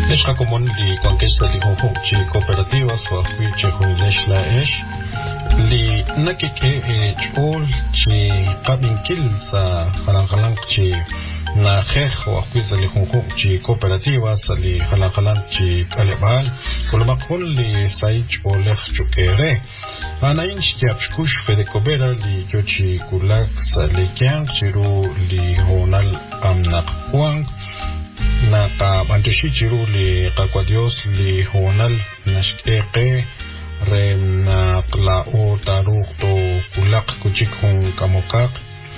Eshka común li conquista li conjunchi cooperativas o acuiche huilesh la esh li nakike chol chi qabinkil sa halangalang chi na khekh o acuiza li conjunchi cooperativas li halangalang chi kalebal kolomakon li saich o lech chukere ana inch yapshkush fedekobera li yochi kulak sa li kyang chiru li honal amnak kwang na ka bantushi chiru li kakwa Dios li honal nashkeke re na kla o taruk to kulak kuchik hong kamokak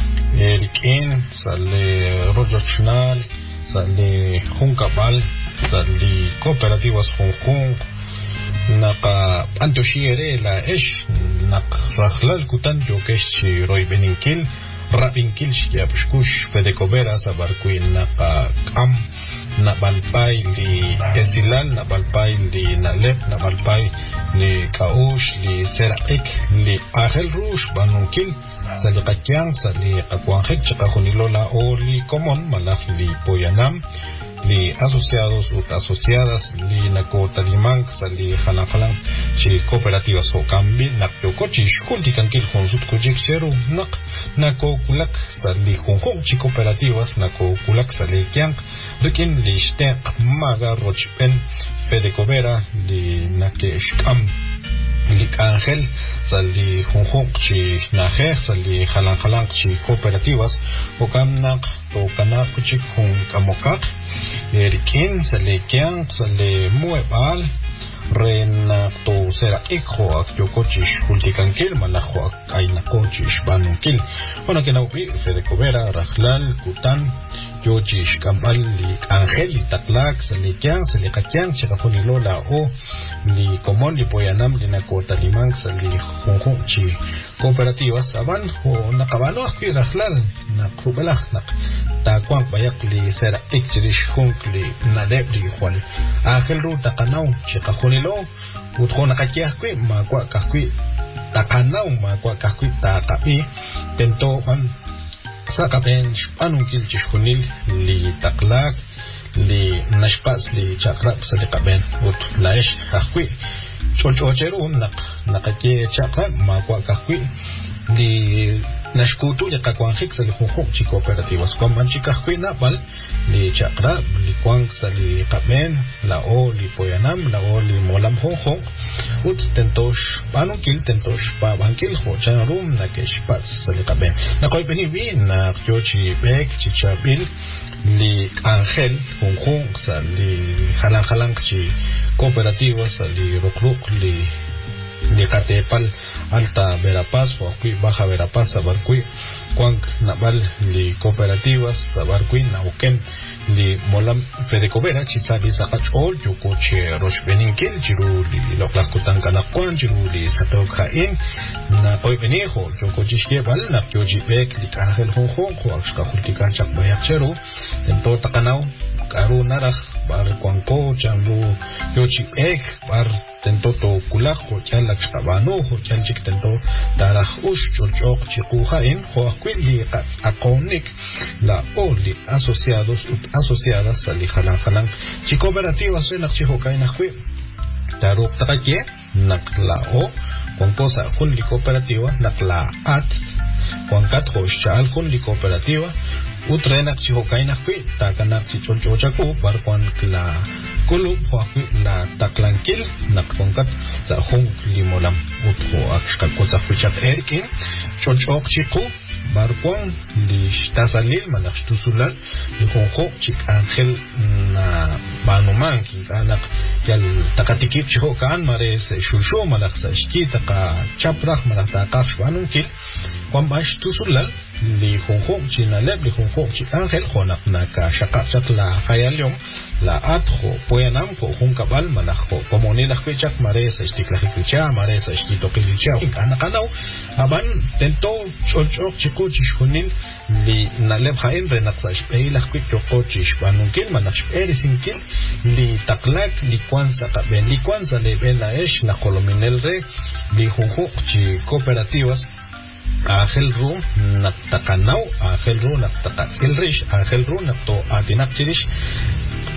erikin sa li rojochnal sa li hong kabal sa li cooperativas hong hong na ka bantushi ere la esh na rahlal kutan yokesh chi roy beninkil rapinkil shkia pshkush fedekobera sa barkuin na ka kam na balpay li esilal na balpay li nalep na balpay li kaush li seraik li ahel rush banunkil sa li kakyang sa li kakwangek tsaka hunilola o li komon malak li poyanam li asociados ut asociadas li nakotalimang sa li halakalang chi cooperativas ho kambi nakyo chi shkultikankil konsut kujik cheru nako kulak sa li honghong chi cooperativas nako kulak sa li kyang rikin li shten maga rochpen fedekobera li nake shkam li ángel sa li honghong chi najer sa li halang chi cooperativas o kamnak to kanak kuchik hong kamokak erikin sa li kyang sa li muebal rena to sera ikho ak yokochish hultikankil malajo ak ay nakochish banunkil ona kenaupi fedekobera rajlal kutan yochish kamal li ángel li taklak sa li kyang sa li kakyang chikafuni lola o li komon li poyanam li nakota limang sa li honghong chi cooperativas aban o nakabalo ak rajlal nakrubelak nak takwang bayak li sera ikchirish hong li nalep li juan ángel ru takanaw chikafuni lo utho nakakiakwi makwa kakwi takanaw makwa kakwi takapi tento an sakapen panunkil chishkunil li taklak li nashpas li chakrap sa li kaben ut laish kakwi chocheru nakaki chakra makwa kakwi li nashkutu li kakwanjik sa li honghong chi cooperativas kwamban chi kakwi napal li chakra li kwang sa li kaben la o li poyanam la o li molam honghong ut tentosh panunkil tentosh pa bankil ho chanarum na keshpats sa li kaben na koy binibi na kyochi bek chi chabil li ángel honghong sa li halang chi cooperativas sa li rukruk li Catepal Alta Verapaz o aquí Baja Verapaz Sabarcui Cuanc Nabal li cooperativas Sabarcui Nauquén li Molam Fedecovera Chisali Sakachol Yukoche Rosh Beninkil Jiru li Loklakutan Kanakuan Jiru li Sapeo Jain na Poi Benejo Yukochishkebal na Kyojibek li Ángel Honghong Huaxka Hultikan Chak Bayakcheru Tento Takanau Karu Naraj Bar Cuanco Chanlu Yochibek Bar Tento to kulak ho chan lak shabano ho chan chik tento darah ush chulchok chikuha in ho akwili akonik la oli asociados ut asociadas ali halang chi cooperativas se nak chi ho kai nakwi taruk takye nakla o con cosa hun li cooperativa nakla at con kat ho shal hun li cooperativa utrenak chi ho kai nakwi takanak chi chulchochaku bar kwan kla kulub huakwi la taklankil nakpongkat sa hong limolam utho akshkal ko sa fuchat erkin chochok chiku barkwang li tasalil manakshtusulal li hongho chik ángel na banuman ki anak yal takatikip chiho kan mares shulsho malak sa shkita ka chaprak malak takak shwanunkil kwambash tusulal li hongho chinaleb li hongho chik ángel honak na ka shakak la khayalyom la atjo poyanam ko hunkabal manakho komonila khwechak maresa istiklahikcha maresa istitokilicha kanakanaw aban tento cholchok chiko chishunil li naleb hain renaksash peilak kwechoko chishbanunkil manaksh erisinkil li taklak li kwanza kaben li kwanza le bela esh na kolominel re li hunhuk chi cooperativas Ángel Ru naktakanaw Ángel Ru naktakatsil rish Ángel Ru nakto atinakchirish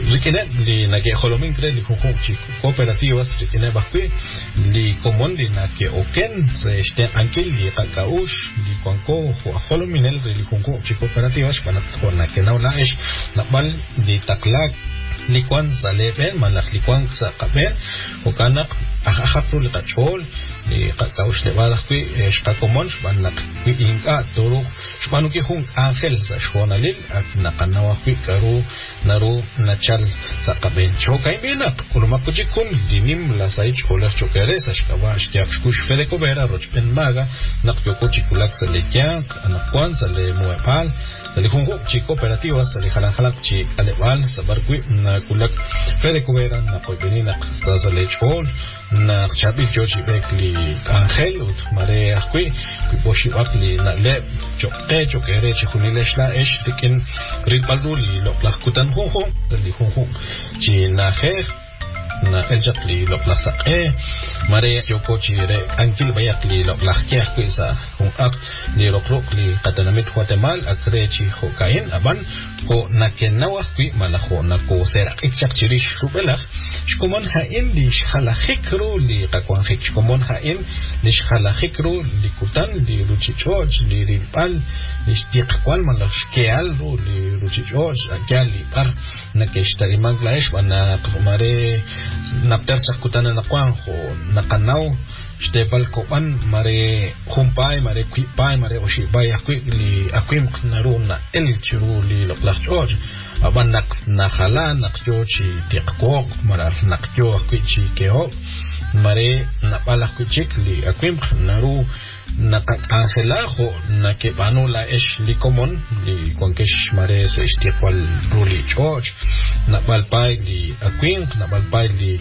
Rikinet li na que holomin cre li junchi cooperativas rikinet bakui li común li na que oken se este ankil li kakaush li kwanko holominel li junchi cooperativas para na que na es na bal li taklak li kwan zaleben malak li kwan sa kaben o kanak ahapru li kachol li kakaush le balas kui esta común banak kui inka toro shpanu ki jun ángel sa shonalil ak na kanawa kui karu naru nachal sa kaben chokai bina kuluma kujikun dinim la sai chola chokere sa shkava shtiak shkush fede kobera rochpen maga nak yoko chikulak sa le kyank anakwan sa le muepal sa le jungo chi cooperativa sa le halanhalak chi alebal sa barkui na kulak fede kobera na koibenina sa le chol na chabi jochi bekli angel ut mare akui boshi akli na le chokere chikunilesh la esh dikin rilbaluli loklak kutan hoho li hoho chi na kher na eljakli loklak saqe mare yoko chi re ankil bayakli loklak kya kuisa hung ak li lokrokli katanamit Guatemala akre chi hokain aban ko na kenawa kui malaho na ko serak ikchak chirish rubelak shkomon hain li shhalahikru li kakwan hik shkomon hain li shhalahikru li kutan li ruchichoj li rilpal li shtiqkwal malak shkeal ru li ruchichoj akyal li par na keshtari manglaesh wana mare napter chakutana na kwan ho nakanaw Shtepal kopan mare humpay mare kwipay mare oshibay li akwim naruna el chiru li loklak choj aban na hala nakyo chi tiqkok marar nakyo akwichi keo mare napala kwichik li akwim naru nakangelajo na que banula es li común li conquesh mare so estiqual ruli choj na balpai li akwim na balpai li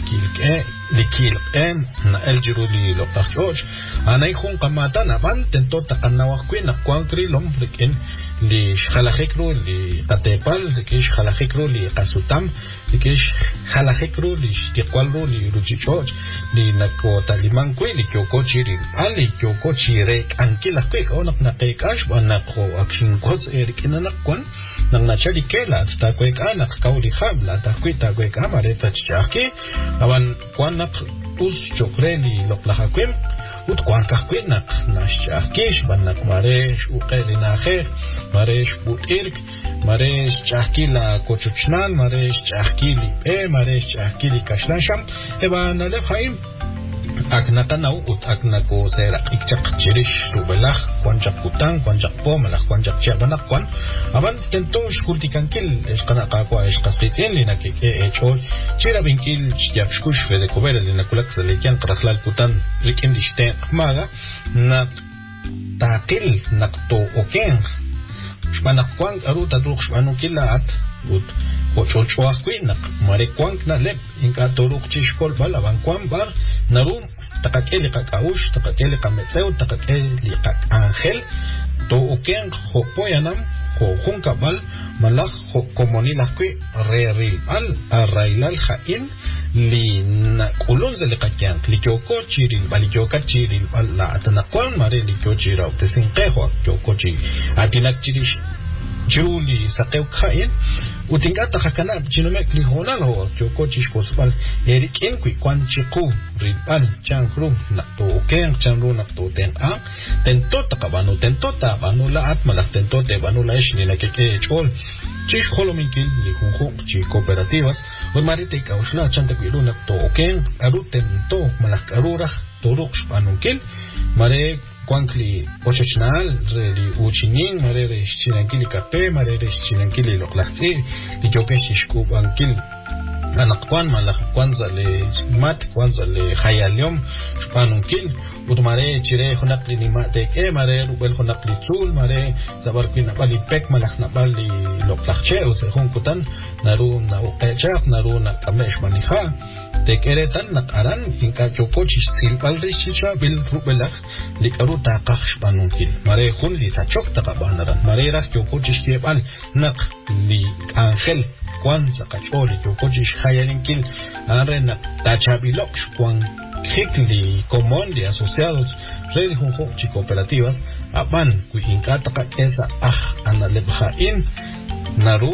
kilke na el jiruli lo choj anay khun kamata na ban tento takanawa kwin na kwankri lom frikin li khalahikru li katepal li khalahikru li kasutam li khalahikru li estiqual li ruchichoj li nakota liman kwin li kyokochi ali kyokochi rek ankila kwek onak na kekash banak ko akshin kots erikina nakwan nang nachali kela sta kwek anak kauli khabla ta kwita kwek amare tachaki awan kwanak us chokreli loklaha kwem ut kwanka kwenak nashchakish banak maresh uqelina khe maresh butirk maresh chakila kochuchnal maresh chakili pe maresh chakili kashlasham eba nale khaim aknatanau ut aknako sera ikchak chirish rubelach kwanjak kutang kwanjak pomalach kwanjak chabanak kwan aban tento shkultikankil eshqanaqa kwa eshqasqitsin lina ke echol chira binkil chapshkush fede kobera lina kulak salekian qrahlal kutan rikim dishte maga na taqil naqto oken shmanak kwang aruta druq shmanukilat ut Ochochoa kwinak mare kwank na lep inka toruk chishkol balaban kwan bar narum takakeli kakaush takakeli kametseu takakeli kak angel to oken hopoyanam ko hunkabal malak komonila kwi reril al arailal hain li na kulon zele kakyan likyoko chiril balikyoka chiril la atanakwan mare likyo chira utesin keho kyoko chi atinak chirish Juli sakew kain utingata hakana chinumek li honal ho choko chishkosbal erik en kui kwan chiku ribal changru nakto ken changru nakto ten a tento takabanu tento ta banu la atmalak tento te banu la ishni la keke chol chish kholominkil li hunhu chi cooperativas ur marite kausla chanta kwilu nakto ken aru tento malak arura toruk spanunkil mare Kwankli Ochachnal, Reli Uchinin, Marere Chinankili Kape, Marere Chinankili Loklaxi, Tikokeshishku Bankil, Anakwan, Malakwanza le Mat, Kwanza le Hayalium, Spanunkil, Udmare, Chire, Honakli Nimateke, Mare, Rubel Honakli Chul, Mare, Zabarquina Bali Pek, Malaknabali Loklache, Usehunkutan, Naru Naukechak, Naru Nakamesh Maniha. Tekeretan nakaran inka chokochi silpal rishicha bil rubelach likaru taqash panunkil mare khun li sachok taqabanaran mare rak chokochi stiebal nak li angel kwan sakacholi chokochi khayalinkil arena tachabilok kwan hikli común de asociados red junjo chi cooperativas aban ku inka taqa esa analebhain naru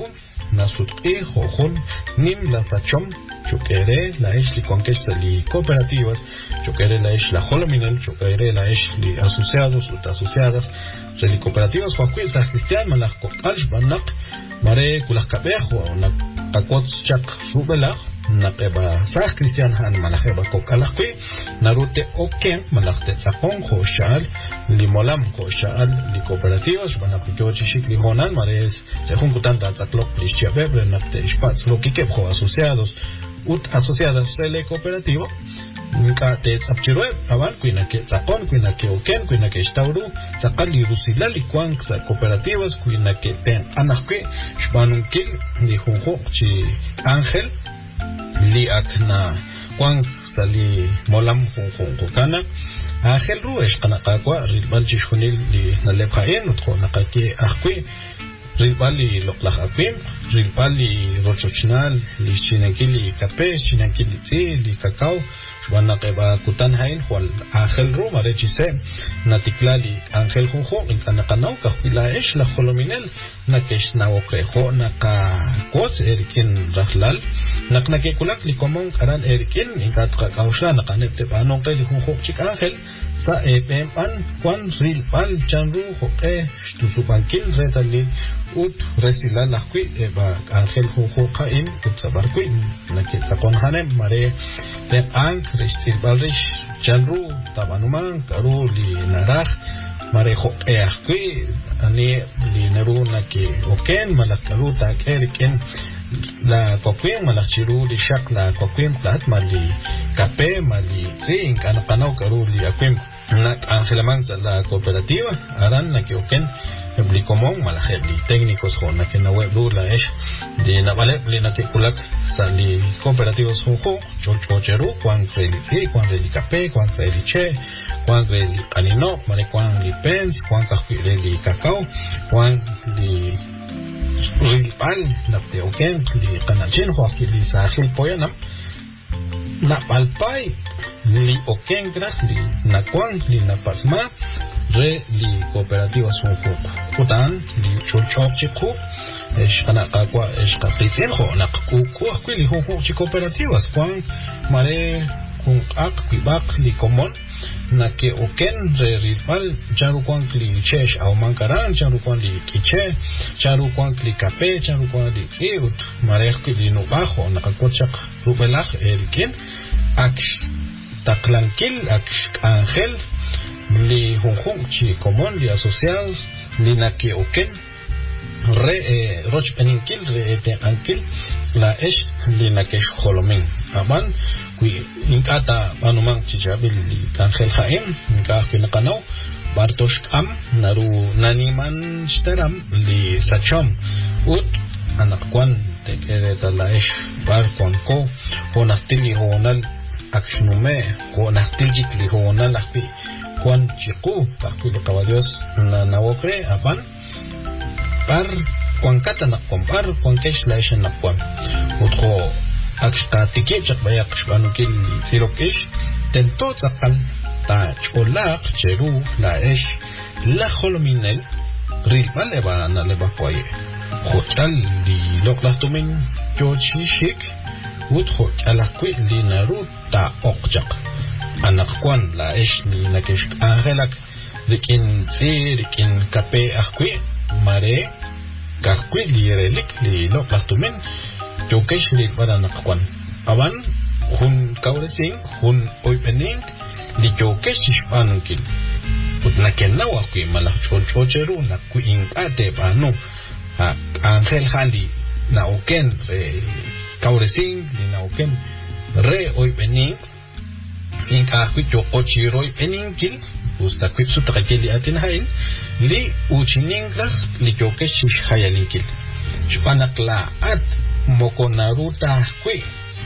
nasut jojon nim la sachom chukere la ish li conquista li cooperativas chukere la ish la holominel chukere la ish li asociados ut asociadas li cooperativas huakui sa cristian malach kokalsh banak mare kulah kabejo na kakots chak rubelach naqeba sa cristian han malacheba kokalakui narute oken malachte sapon khoshal li molam khoshal li cooperativas banapiko chishik li honan mares se juntan tazaklok lischiabebre napte spats lo que kho asociados ut asociadas le cooperativo nunca te tsapchirue aban kuina ke tsapon kuina ke oken kuina ke stauru tsaqali rusilali kwan sa cooperativas kuina ke ten anakwe shbanunkil ni junjo chi ángel li akna kwan sali molam junjo kana ángel ru es kana kwa ribal chishunil li nalephaen utko nakake akwe ribali loklach akwim ribali rochochnal li chinakili kape chinakili tsi li kakao wanaqeba kutan hain wal ángel ru marechise natiklali ángel junjo inkanakanaw kahila esh la holominel nakesh nawokrejo naka kots erkin rahlal naknake kulak li komon karan erkin inkatra kausha nakanete banonke li junjo chik ángel sa epem an kwan ril pal chanru hoke shtusupankil retali ut resila lakwi eba ángel junjo kain utsabarkwi nake sakon hanem mare ten ank ristil balrish chanru tabanuman karu li naraj mare hoke akwi ani li naru nake oken malakaru ta kerken la kokwim malachiru li shak la kokwim plat mali kape mali sin kanapanaw karu li akwim nak angelaman sa la cooperativa aran na kioken ebli komong malahebli técnicos ho na kena web la esh de na vale li na kulak sa li cooperativos ho chocheru kwan kreli kwan reli kape kwan kreli che kwan reli anino mare kwan li pens kwan kahpireli kakao kwan li rilpal na teoken li kanachin ho li sahil poyanam na palpai li oken grach li na kwan li na pasma re li cooperativas un utan li chochok chiku es kana kakwa es kasitsen ho na ku li ho chi cooperativas kwan mare kun ak bak li komon na ke oken re ripal charu kwan li chesh au mankaran charu kwan li kiche charu kwan li kape charu kwan li tiut mare li no bajo na kakochak rubelach elkin ak taklankil ak ángel li junjun chi komon li asociados li na ke oken re roch peninkil re te ankil la esh li na ke holomin aban kui inkata anuman chichabil li ángel haim inka kinakanaw bartosh am naru naniman shtaram li sachom ut anakwan te kereta la esh bar konko onastili honal akshnume ko nahtiljik li hona lahpi kwan chiku kahpi lo kabadios na nawokre apan par kwan kata na kompar kwan kesh la isha na kwan utko akshka tiki chak bayak shbanukil sirokish tento tsakal ta cholak cheru la ish la holominel rilpal eba na leba kwaye khotal li loklahtumin chochishik utho alakwi li naruta okjak anakwan la ish ni nakish angelak likin tsi likin kape akwi mare kakwi li relik li loklahtumin chokesh li para nakwan aban hun kauresing hun oipening li chokesh ishpanunkil utnakenaw akwi malak cholchocheru nakwi inkate panu angel handi na oken kauresing linauken re hoy bening inka kwito kochiroy beningkil usta kwitsu takeli atin hain li uchiningla li jokesh hayalinkil shpanakla at mokonaruta kwi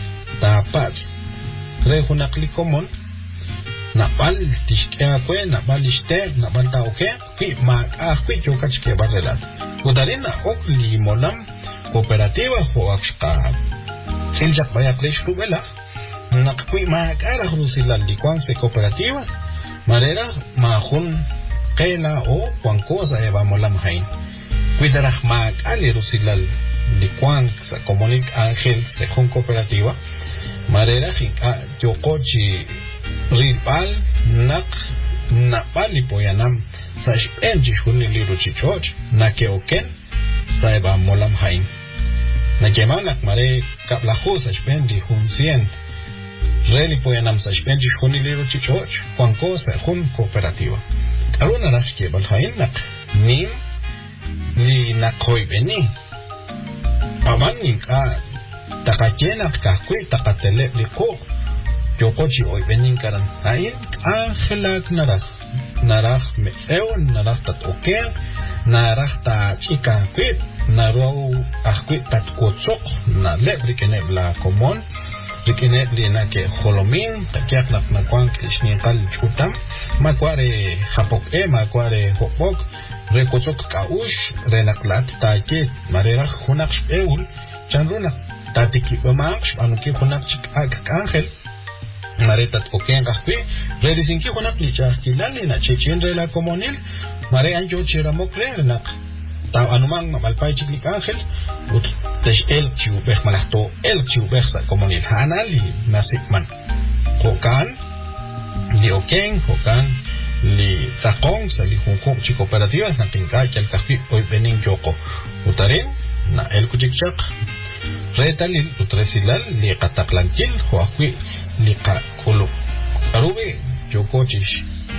tapat re hunakli komon napal tishkea kwe napal ishte napal taoke kwi ma kwi jokachke barrelat udarina ok li molam cooperativa ho akshka siljak bayak lesh rubela nakwi maakara rusila likwan se cooperativas manera mahun qela o kwan cosa eva molam hain kuidarah maakali rusilal licuan sa comunic ángel se con cooperativa marera yokochi ripal nak napali poyanam sa spenji hunni liru chichoch na ke oken sa eba molam hain na gemanak mare kaplahu sa spenji huncien reli poyanam sa spenji hunni liru chichoch kwanko sa hun cooperativa aluna rashke bal hain nak nim li nakoy beni amanin ka takajenak kakui takatele liko yokochi oy benin karan hain angelak narah meseon narah tatoken narah ta chika kwit naro akwit tatkotsok na lebrikene bla komon rikene lina ke holomin takiak nak nakwang klishnin kal chutam makware hapok makware hopok rekotsok kaush renaklat take marera hunak eul chanruna tatiki bamaks anuki hunak chik angel maretat oken kakwi redisinki hunak licha kilali na chechen rela komonil mare anjo chiramokre nak ta anumang mamalpay chiklik angel ut tesh el chiubeh malahto el chiubeh sa komonil hanali nasikman hokan li oken hokan li zakong sa li hungkong chi kooperativas na tingkay kel kakwi oy bening yoko utarin na el kuchikchak retalil utresilal li kataklankil huakwi lika kulu arube yokochish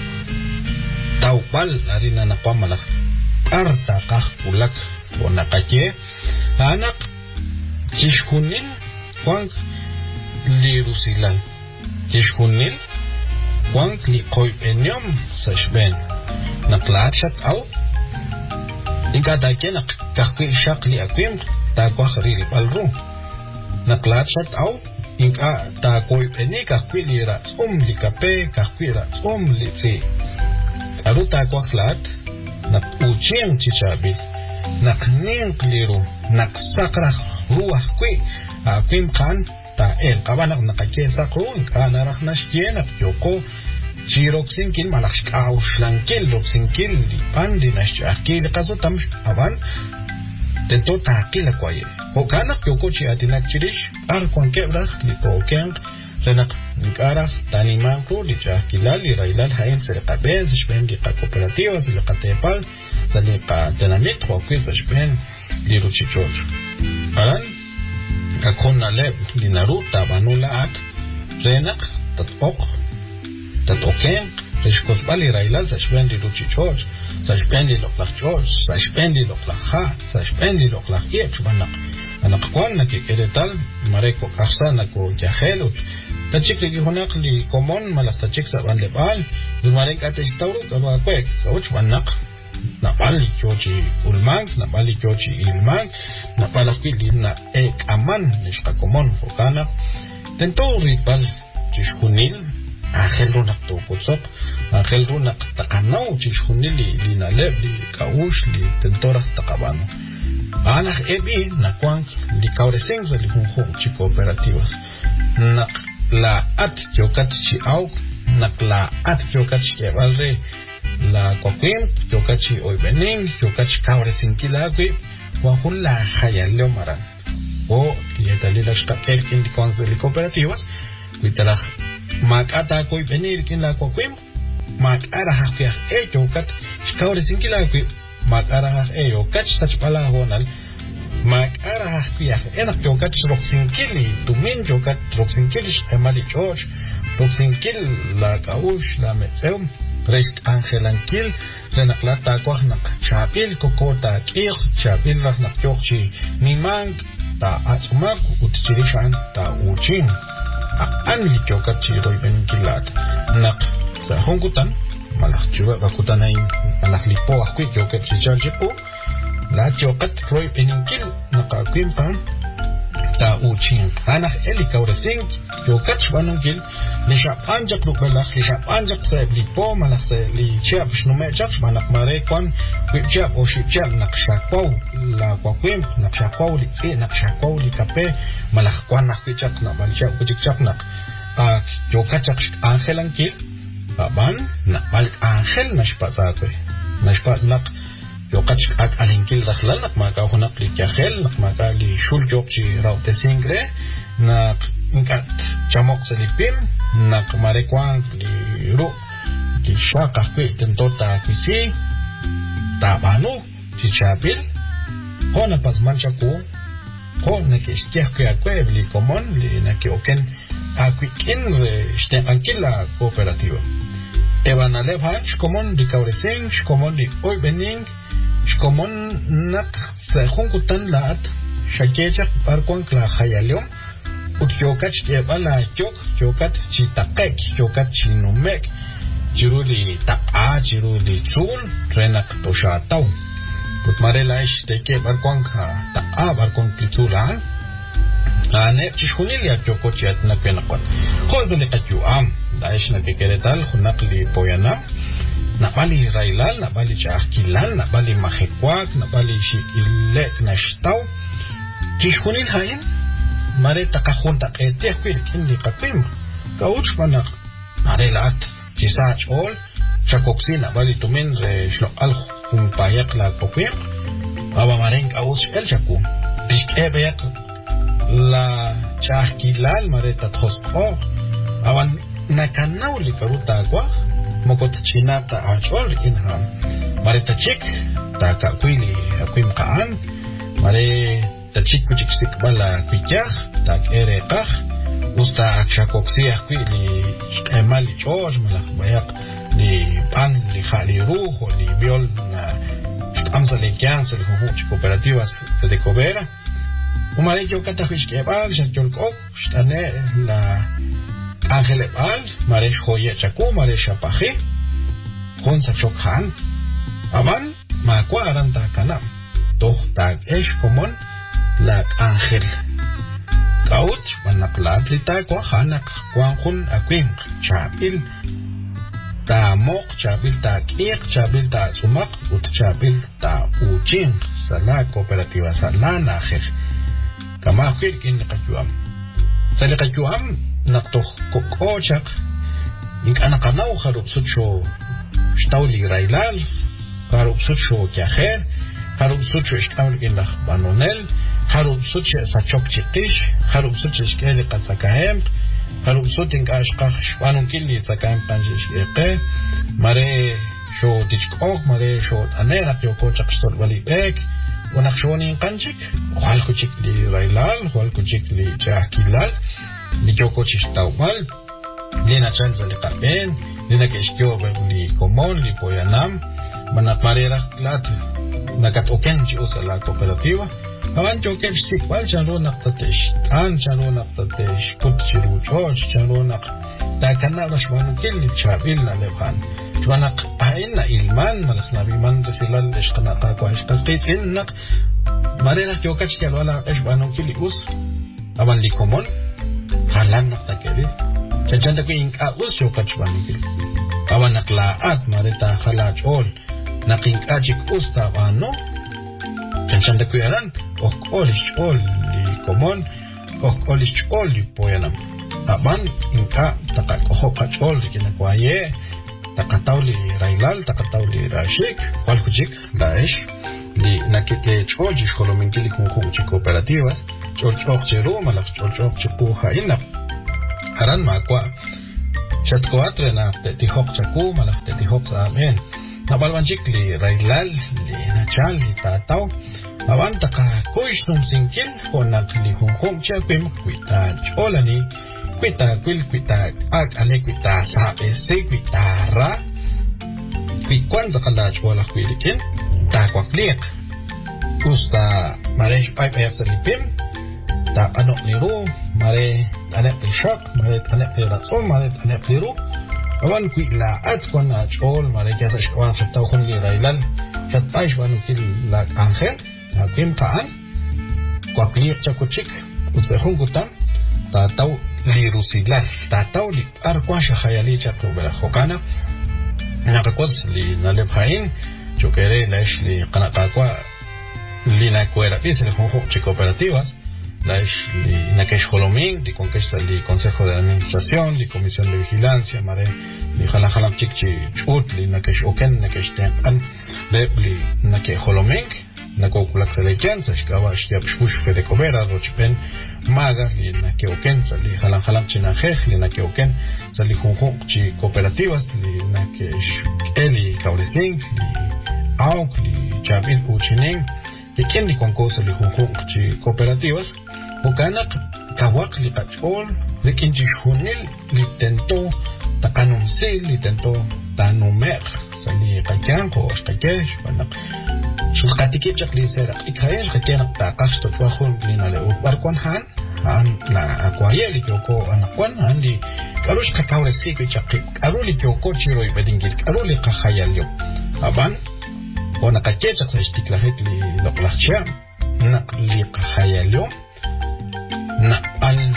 tawpal arina na pamalak arta kulak o nakake anak chishkunin kwang lirusilal chishkunin kwang li koy enyam sashben naklachat au ikatake nakakwi shakli akwim ta kwakhri balru naklachat au inka ta koy enika kwilira likape kakwira litsi aruta kwakhlat nak uchim chichabil nak ninkliru nak sakra ruah kwi akwim kan ta el kabanak nakake sakru inka narak nashyenak yoko chiroksinkin malaksh kaushlankin loksinkin lipandi nashakil kasotam aban tento takila kwaye hokanak yokochi atinak chirish arkon kebrak lipoken renak nikara taniman ko licha kilali railal hain serqabez shben liqa cooperativa liqatepal saliqa dinamit hokiz shben liruchichol aran akonna le linaruta banulat renak tatoken rishkosbali railal shben liruchichol sashpendi loklak George, sashpendi loklak ha, sashpendi loklak iek banak. Anak kwan na kikeretal, mareko kaksa na ko jahelut. Tachik lagi honak li komon malak tachik sa banlepal, dumarek ate istauru kawa kwek, kauch banak. Napali kyochi ulmang, napali kyochi ilmang, napalaki li na ek aman, nishka komon hokanak. Tento ripal chishkunil, Angel runak to kutsok, angel runak takanaw chishunili li naleb li kaush li tentorak takabano. Anak ebi nakwang li kaureseng sa li hunghong chi cooperativas. Nak la at yokat chi auk, nak la at yokat chi evalre la kwakwim, yokat chi oibening, yokat chi kaureseng kilagwi, wahun la hayaleo maran. O liyetalila shka elkin di konse li cooperativas, kuitalak makata koy benir kin la kwakwim makara hakya yokat shkaure sinkila kwi makara hak yokat sach pala honal makara hakya enak yokat rok sinkili tumin yokat rok sinkili emali george rok sinkil la kaush la metseum rest angelankil renak ta kwahnak chapil kokota kir chapil nak yochi nimang ta atmak utchirishan ta uchin anli kyokat chiroy benkilat nak sa hongkutan malak chuwa bakutan ay malak lipo akwi kyokat chichaljipo la kyokat roy benkil nakakwimpan ta uchin anak eli kauresing kyokat shwanungil li shapanjak lubalak li shapanjak sa lipo malak sa li chiap shnumejak manak marekwan kwipchiap o shipchiap nakshakwaw la kwakwim nakshakwaw li tsi nakshakwaw li kape malak kwan nakwichak na balchiap kuchikchak nak kyokat angel ankil baban na balik angel nashpazakwe nashpaz nak yoqach ak alinkil dakhlan nak maka hunaq li kyakhel nak maka li shul jokchi raute singre nak inkat chamok selipim nak marekwang li ru ki shaka kwi tentota kwisi tabanu chichapil hona pas manchaku hona ke stia kwe akwe li komon li na ke oken akwikin ste ankila cooperativa evan alev hach komon di kaureseng komon di oi bening komon nak se junkutan lat shakecha parkon kla khayalium ut yokach ebala yokat chitakek yokat chinumek jirudi ta'a jirudi chul renak toshatau put marela ishteke barkon ta'a barkon pitula ane chishunilia yokochiat nakwenakon khozali qatyu daish nakikeretal khunaqli poyana nabali railal nabali chakilal nabali mahekwak nabali shikilek nashtau chishunil hain mare takahunta qete kwirkin qapim kauch panak mare lat chisach ol chakoksina bali tumen re shlo al khum payak la popim aba maren kaus el chaku dikebeyak la chakilal mare tathosqo aban nakanawli karuta kwa mokot chinata achol inham mare tachik taka kwili akwim kaan mare tachik kuchik sikbala kwikyah tak ereqah usta akshakoksiah kwili emali choj malakh bayak li pan li khali ruho li biol na amsa le kyansa li huch cooperativas de cobera umare yo katahish kebal shakol kok shtane la Ángel Ebal, Maresh Joye Chaku, Maresh Apaje, Jonsa Chokhan, Aban, Makwa Aranta Kanam, Toch Tag Esh Komon, Lak Ángel. Kaut, Manaklat Lita, Kwahanak, Kwanhun Akwim, Chapil, Ta Mok, Chapil Ta Kiek, Chapil Ta Sumak, Ut Chapil Ta Uching, Sala Cooperativa Salana Ángel. Kamahil Kin Kajuam. Sali Kajuam, naktoh kokochak ink anakanaw kharup sucho stawli railal kharup sucho kyaher kharup sucho ishtawli indah banonel kharup sucho sachok chiqish kharup sucho ishkeli qatsakahem kharup sucho ink ashqah shwanun killi tsakahem panjish eqe mare sho dichkok mare sho anerak yokochak stor walibek unak shoni kanchik walkuchik li railal walkuchik li chakilal Nijoko chistaumal, lina chanza li kapen, lina keshkyo li komon, li poyanam, manapmarera klat, nakat oken usa la cooperativa, avan choken sikpal chanro naktatesh, tan chanro naktatesh, kut chiru choch, chanro nak, takana rashmanukil li chabil na lebhan, chwanak ain na ilman, malak nabiman silal eshkana kakwa eshkastis innak, marera kyokach kyalwala eshbanukil li us, avan li komon, halan nak takeri chachanda ko inka usyo kachbanigil awan naklaat marita halach ol nakinka chik usta wano chachanda ko yaran okolish ol li komon okolish ol li poyanam aban inka takakoho kachol li kinakwaye takatawli railal takatawli rashik walkuchik daesh li nakike choji shkolominkili kunhuchi cooperativas chorchok cheru malak chorchok chipuha ina haran makwa shatkoatre na tetihok chaku malak tetihok sa amen nabalwanchik li railal li nachal li tataw awan taka kuishnum sinkil honak li hunghong chapim kwita cholani kwita kwil kwita ag ale kwita sa ese kwita ra kwikwan zakalach wala kwilikin takwaklik usta maresh pipe ayak salipim ta anok liru mare anek lishak mare anek liratson mare anek liru awan kui la at kon achol mare jasa shwan khattaw khun li railal khattay shwan kil lak Ángel akim taan kwakliq chakuchik utsekhun gutam ta taw li rusilal ta taw li arkwa shahayali chakro bela khokana nakakos li nalebhain chokere laish li qanaqaqwa li nakwera is li khunhu chi cooperativas la que es Holoming, de conquista el Consejo de Administración, de Comisión de Vigilancia, mare, de Jalam Chichi Chut, la que es Oken, la que es Tean, la que Holoming, la que Okulak Selekian, Sashkawa, Shiapshush, Fede Cobera, Rochpen, Maga, la que Oken, Sali Jalam Chinajej, la que Oken, Sali Junjung, Chi Cooperativas, la que es Eli Kauresing, Auk, Chabil Uchining, que quien ni con cosas li junjung chi cooperativas o canak kawak li kachol li kinjishunil li tento takanumsil li tento tanumer sali kakian ko shkakesh panak shulkatikip li serak ikayesh kakian takash to twahun linale ubarkwan han la akwaye li kyoko anakwan han li karush kakawre sik chakip karuli kyoko chiro ibedingil karuli kahayalyo aban وانا قاكيت اختي كلاهيت لي لقلاختيا نقلي قخاياليو نقل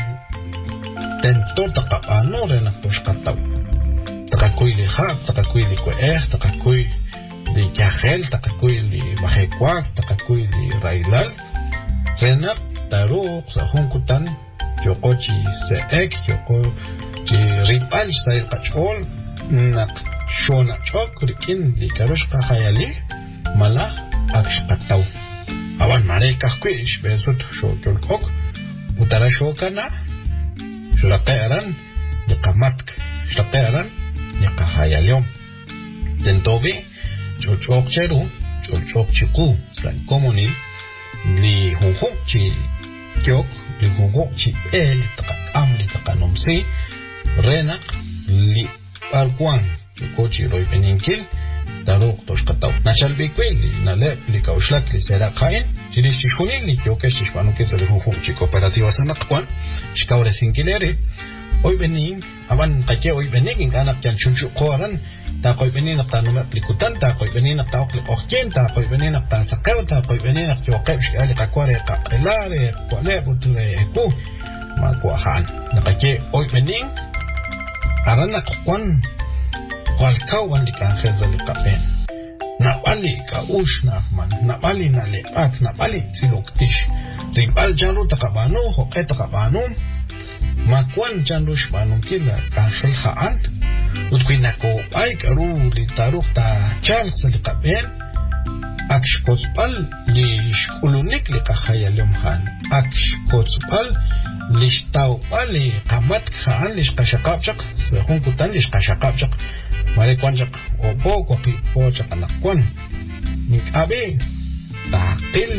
تنتو تقابانو رنقوش قطو تقاكوي لي خاب تقاكوي لي كوئيخ تقاكوي لي كاخيل تقاكوي لي بخيكواك تقاكوي لي رايلال رنق تاروق ساخون كتان يوقوشي سيئك يوقوشي ريبال سايل قاچول نق شونا چوك ركين لي كاروش قخايالي malah akshpatau awan mare kakwish besut shokol kok utara shokana shlaqeran liqamatk shlaqeran liqahayaliom tentobi chochok cheru chochok chiku san comunil li hunhuk chi kyok li hunhuk chi el taqam li taqanomsi renak li parkwan kochi roy peninkil Daruk toshkatau. Nachal bikwili na lep li kaushlat li sera kain. Chili shishunil li kyoke shishpanu ke sele hunhum chi cooperativa sanakwan. Shikaure sinkileri. Hoy bening aban kake hoy bening inganak yan shunchu koran. Ta koy bening nakta nume plikutan ta koy bening nakta okli okjen ta koy bening nakta sakaw ta koy bening nakta yoke shikali kakware kakelare kwale buture eku magwahan. Nakake hoy bening aran nakwan Walkau wandi ka khezali kapen na bali ka ush na man na bali na lepak na bali siloktish ribal janru takabano hoke takabano makwan janru shbanu kila ka khelhaan utkwina ko ay karu li taruk ta chal sali kapen akshkospal li shkulunik li kahayalum khan akshkospal li shtawpal li qamat khaan li shkashaqabchak sehun kutan li shkashaqabchak Mare kwanjak obo kopi pojak anakwan Nikabe Takil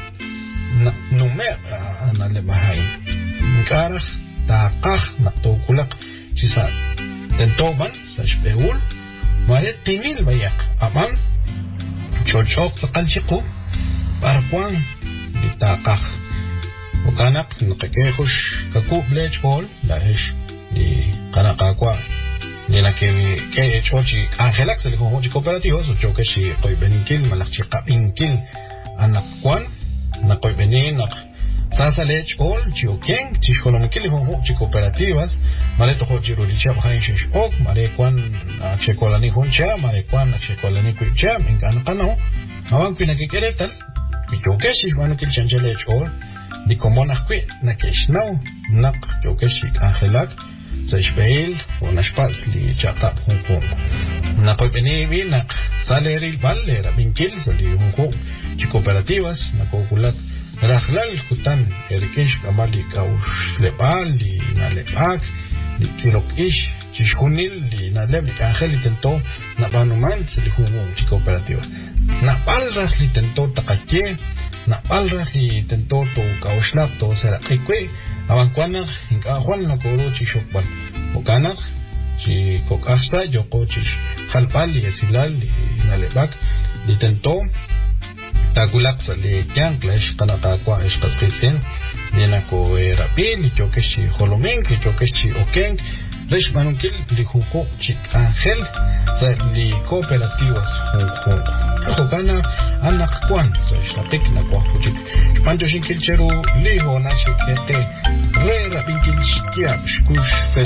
Numer Analebahay Nikaras Takah Naktukulak Sisa Tentoban Sa Shpeul Mare Timil Bayak Amang Chochok Sakalchiku Parkwan Ditakah Ukanak Nakikehush Kaku Blech Ball Lahish Di Kanakakwa Nila que chochi Angelax le hoji cooperativos o choque si koy beninkil malakchi qabinkil anakwan na koy benin nak sasalech ol chioken chishkolomikil hoji cooperativas mare to hoji rolicha bhain shesh ok mare kwan chekolani honcha mare kwan chekolani kucha mingan qano awan kuna que keretal que choque si wanu kil chanjelech ol di komona kwi na keshnau nak choque si Angelax Sashbail o nashpas li chaqap Hong Kong. Na koy benibi na saleri balle ra binkil sali Hong Kong chi cooperativas na kokulat rahlal kutan erikesh kamali kaush lepal li na lepak li kilok ish chishkunil li na leb li kanjel li tento na banuman sali Hong Kong chi cooperativas. Na palras li tento takakye na palras li tento to kaushlap to sera kikwe Abankwanak, inka Juan na koro chishokban. Okanak, chi kokafsa, yoko chish halpal y esilal y nalebak, ditento, takulak sa li kianklesh, kanakakwa eshkaskitsin, dinako rapil, y chokeshi holomink, y chokeshi okeng, resh manunkil, li juko chik angel, sa li cooperativas junjun. Kokana anak kwan, sa ishlapik na kwa kuchik. Manjo shinkil cheru, li ho na shikete, Re rapin kil shkiab shkush